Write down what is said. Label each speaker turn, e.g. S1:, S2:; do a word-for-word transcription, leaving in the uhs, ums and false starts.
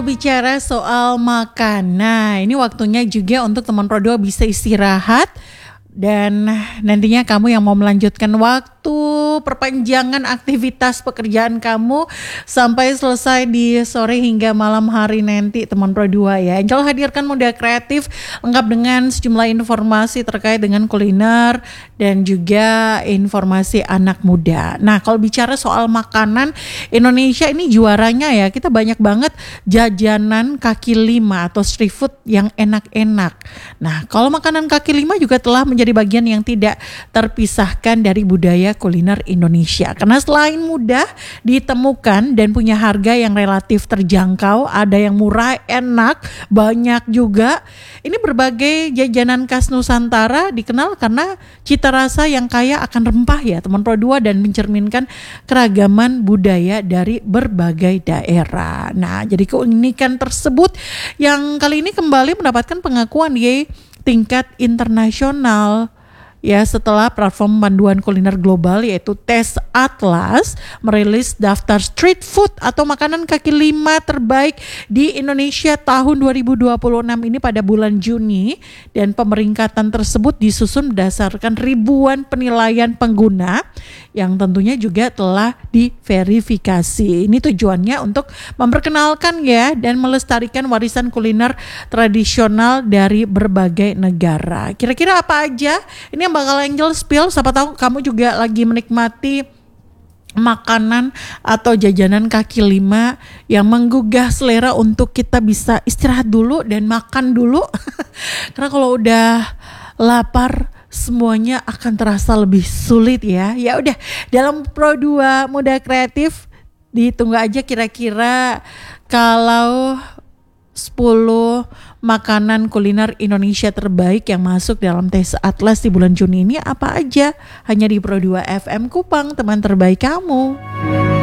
S1: bicara soal makan, nah ini waktunya juga untuk teman Pro dua bisa istirahat. Dan nantinya kamu yang mau melanjutkan waktu perpanjangan aktivitas pekerjaan kamu sampai selesai di sore hingga malam hari nanti teman Pro dua ya. Angel hadirkan Muda Kreatif lengkap dengan sejumlah informasi terkait dengan kuliner dan juga informasi anak muda. Nah kalau bicara soal makanan, Indonesia ini juaranya ya, kita banyak banget jajanan kaki lima atau street food yang enak-enak. Nah kalau makanan kaki lima juga telah menjadi jadi bagian yang tidak terpisahkan dari budaya kuliner Indonesia. Karena selain mudah ditemukan dan punya harga yang relatif terjangkau, ada yang murah, enak, banyak juga. Ini berbagai jajanan khas Nusantara dikenal karena cita rasa yang kaya akan rempah ya teman Pro dua dan mencerminkan keragaman budaya dari berbagai daerah. Nah jadi keunikan tersebut yang kali ini kembali mendapatkan pengakuan di tingkat internasional ya setelah platform panduan kuliner global yaitu Taste Atlas merilis daftar street food atau makanan kaki lima terbaik di Indonesia tahun dua ribu dua puluh enam ini pada bulan Juni, dan pemeringkatan tersebut disusun berdasarkan ribuan penilaian pengguna yang tentunya juga telah diverifikasi. Ini tujuannya untuk memperkenalkan ya dan melestarikan warisan kuliner tradisional dari berbagai negara. Kira-kira apa aja? Ini yang bakal Angel spill, siapa tahu kamu juga lagi menikmati makanan atau jajanan kaki lima yang menggugah selera untuk kita bisa istirahat dulu dan makan dulu. Karena kalau udah lapar semuanya akan terasa lebih sulit ya. Ya udah, dalam Pro dua Muda Kreatif ditunggu aja kira-kira kalau sepuluh makanan kuliner Indonesia terbaik yang masuk dalam tes Atlas di bulan Juni ini apa aja. Hanya di Pro dua F M Kupang, teman terbaik kamu.